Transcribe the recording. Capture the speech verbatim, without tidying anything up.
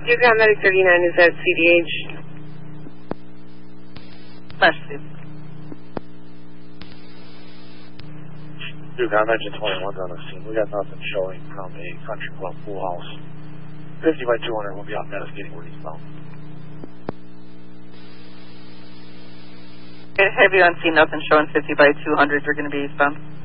Duke Medic thirty-nine is at C D H. Smash Steve. Duke, I'm engine twenty-one's on the scene. We got nothing showing from a country club pool house. fifty by two hundred will be out investigating where he's found. Heavy on scene, nothing showing fifty by two hundred. You're going to be eastbound.